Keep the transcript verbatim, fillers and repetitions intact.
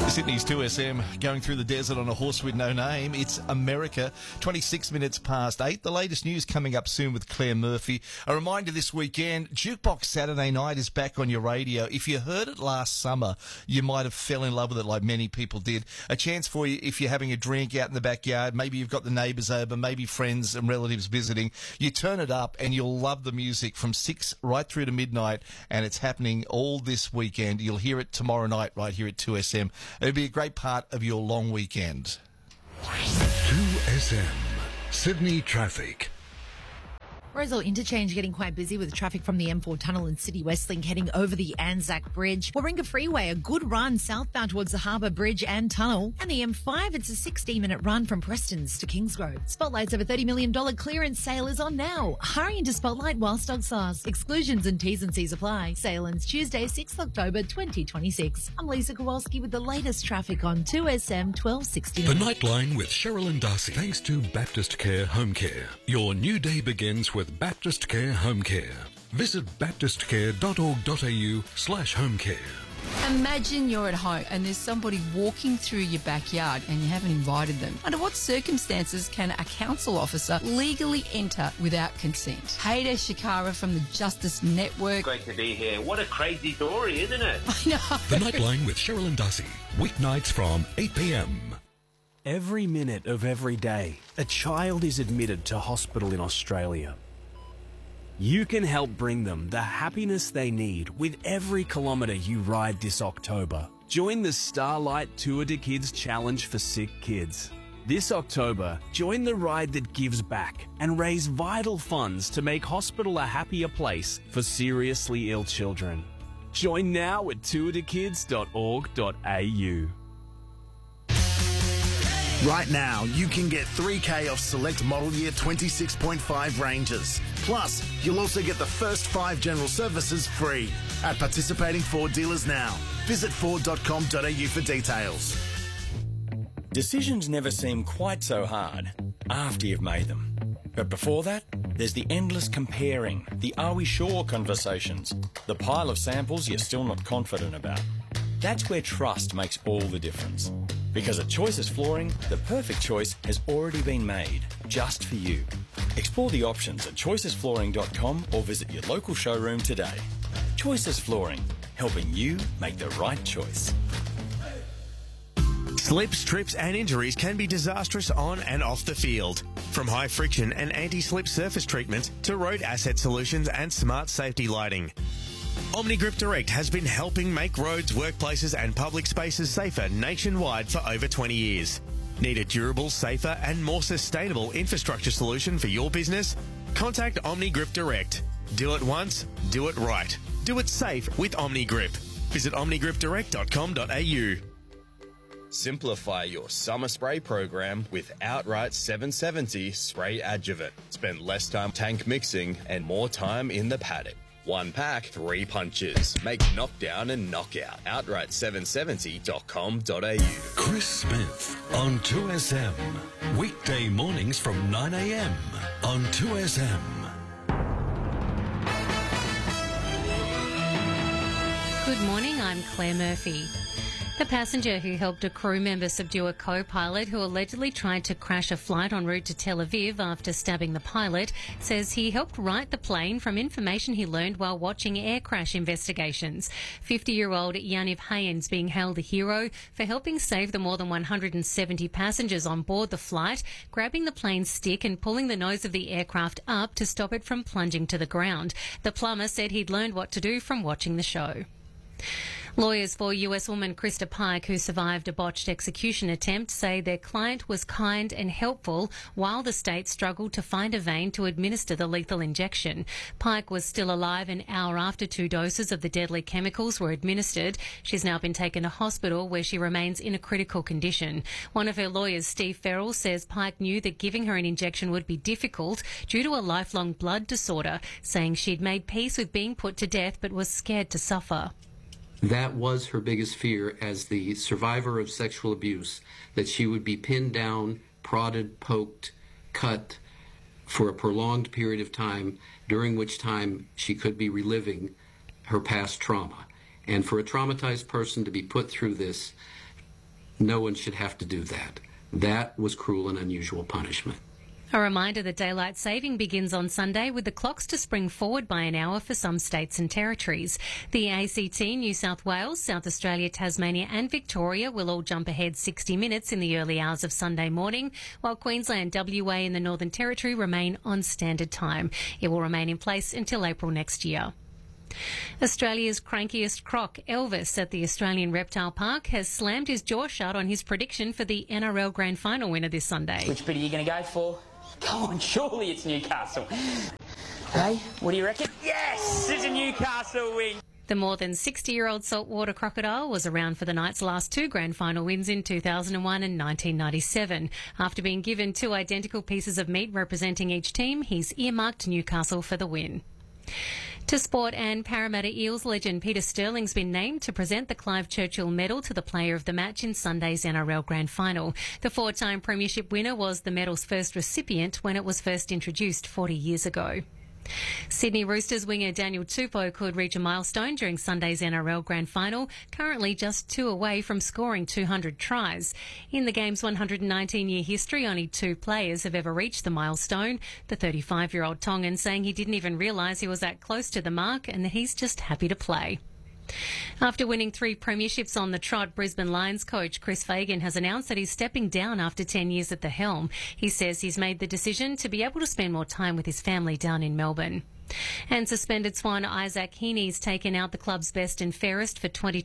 Sydney's two S M going through the desert on a horse with no name. It's America, twenty-six minutes past eight. The latest news coming up soon with Claire Murphy. A reminder this weekend, Jukebox Saturday Night is back on your radio. If you heard it last summer, you might have fell in love with it like many people did. A chance for you if you're having a drink out in the backyard. Maybe you've got the neighbours over, maybe friends and relatives visiting. You turn it up and you'll love the music from six right through to midnight, and it's happening all this weekend. You'll hear it tomorrow night right here at two S M. It'll be a great part of your long weekend. two S M, Sydney traffic. Rosal Interchange getting quite busy with traffic from the M four tunnel and City Westlink heading over the Anzac Bridge. Warringah Freeway, a good run southbound towards the Harbour Bridge and tunnel. And the M five, it's a sixteen minute run from Preston's to Kingsgrove. Spotlight's over thirty million dollars clearance sale is on now. Hurry into Spotlight while stocks last. Exclusions and T's and C's apply. Sale ends Tuesday, sixth of October twenty twenty-six. I'm Lisa Kowalski with the latest traffic on two S M twelve sixty. The Nightline with Cheryl and Darcy. Thanks to Baptist Care Home Care. Your new day begins with Baptist Care Home Care. Visit baptistcare.org.au slash home care. Imagine you're at home and there's somebody walking through your backyard and you haven't invited them. Under what circumstances can a council officer legally enter without consent? Hayder Shikara from the Justice Network. Great to be here. What a crazy story, isn't it? I know. The Nightline with Cheryl and Darcy. Weeknights from eight p.m. Every minute of every day, a child is admitted to hospital in Australia. You can help bring them the happiness they need with every kilometre you ride this October. Join the Starlight Tour de Kids Challenge for Sick Kids. This October, join the ride that gives back and raise vital funds to make hospital a happier place for seriously ill children. Join now at tour de kids dot org dot a u. Right now, you can get three K off select model year twenty-six point five Rangers. Plus, you'll also get the first five general services free at participating Ford dealers now. Visit ford dot com dot a u for details. Decisions never seem quite so hard after you've made them. But before that, there's the endless comparing, the are we sure conversations, the pile of samples you're still not confident about. That's where trust makes all the difference. Because at Choices Flooring, the perfect choice has already been made, just for you. Explore the options at choices flooring dot com or visit your local showroom today. Choices Flooring, helping you make the right choice. Slips, trips and injuries can be disastrous on and off the field. From high friction and anti-slip surface treatment to road asset solutions and smart safety lighting, OmniGrip Direct has been helping make roads, workplaces and public spaces safer nationwide for over twenty years. Need a durable, safer and more sustainable infrastructure solution for your business? Contact OmniGrip Direct. Do it once, do it right. Do it safe with OmniGrip. Visit omni grip direct dot com dot a u. Simplify your summer spray program with Outright seven seventy Spray Adjuvant. Spend less time tank mixing and more time in the paddock. One pack, three punches. Make knockdown and knockout. outright seven seventy dot com dot a u. Chris Smith on two S M. Weekday mornings from nine a.m. on two S M. Good morning, I'm Claire Murphy. The passenger who helped a crew member subdue a co-pilot who allegedly tried to crash a flight en route to Tel Aviv after stabbing the pilot says he helped right the plane from information he learned while watching air crash investigations. fifty-year-old Yaniv Hayens being hailed a hero for helping save the more than one hundred seventy passengers on board the flight, grabbing the plane's stick and pulling the nose of the aircraft up to stop it from plunging to the ground. The plumber said he'd learned what to do from watching the show. Lawyers for U S woman Krista Pike, who survived a botched execution attempt, say their client was kind and helpful while the state struggled to find a vein to administer the lethal injection. Pike was still alive an hour after two doses of the deadly chemicals were administered. She's now been taken to hospital where she remains in a critical condition. One of her lawyers, Steve Farrell, says Pike knew that giving her an injection would be difficult due to a lifelong blood disorder, saying she'd made peace with being put to death but was scared to suffer. That was her biggest fear as the survivor of sexual abuse, that she would be pinned down, prodded, poked, cut for a prolonged period of time, during which time she could be reliving her past trauma. And for a traumatized person to be put through this No one should have to do that. That was cruel and unusual punishment. A reminder that daylight saving begins on Sunday with the clocks to spring forward by an hour for some states and territories. The A C T, New South Wales, South Australia, Tasmania and Victoria will all jump ahead sixty minutes in the early hours of Sunday morning, while Queensland, W A and the Northern Territory remain on standard time. It will remain in place until April next year. Australia's crankiest croc, Elvis, at the Australian Reptile Park, has slammed his jaw shut on his prediction for the N R L Grand Final winner this Sunday. Which bit are you going to go for? Come on, surely it's Newcastle. Hey, what do you reckon? Yes, it's a Newcastle win. The more than sixty-year-old saltwater crocodile was around for the Knights' last two grand final wins in two thousand one and nineteen ninety-seven. After being given two identical pieces of meat representing each team, he's earmarked Newcastle for the win. To sport, and Parramatta Eels legend Peter Sterling's been named to present the Clive Churchill Medal to the player of the match in Sunday's N R L Grand Final. The four-time premiership winner was the medal's first recipient when it was first introduced forty years ago. Sydney Roosters winger Daniel Tupou could reach a milestone during Sunday's N R L Grand Final, currently just two away from scoring two hundred tries. In the game's one hundred nineteen-year history, only two players have ever reached the milestone, the thirty-five-year-old Tongan saying he didn't even realise he was that close to the mark and that he's just happy to play. After winning three premierships on the trot, Brisbane Lions coach Chris Fagan has announced that he's stepping down after ten years at the helm. He says he's made the decision to be able to spend more time with his family down in Melbourne. And suspended Swan Isaac Heaney's taken out the club's best and fairest for twenty